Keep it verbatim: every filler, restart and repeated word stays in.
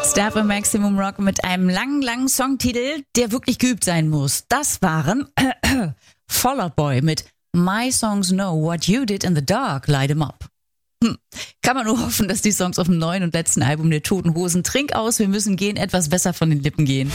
Staff im Maximum Rock mit einem langen, langen Songtitel, der wirklich geübt sein muss. Das waren äh, Fall Out Boy mit My Songs Know What You Did in the Dark, Light 'em Up. Hm. Kann man nur hoffen, dass die Songs auf dem neuen und letzten Album der Toten Hosen Trink aus, wir müssen gehen, etwas besser von den Lippen gehen.